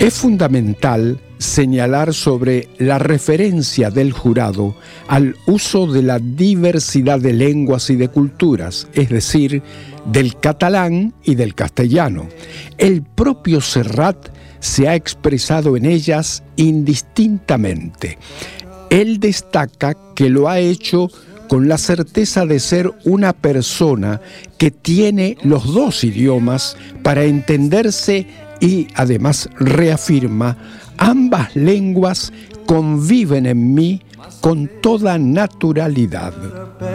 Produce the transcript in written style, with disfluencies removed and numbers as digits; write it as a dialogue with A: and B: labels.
A: Es fundamental señalar sobre la referencia del jurado al uso de la diversidad de lenguas y de culturas, es decir, del catalán y del castellano. El propio Serrat se ha expresado en ellas indistintamente. Él destaca que lo ha hecho con la certeza de ser una persona que tiene los dos idiomas para entenderse y además reafirma: ambas lenguas conviven en mí con toda naturalidad.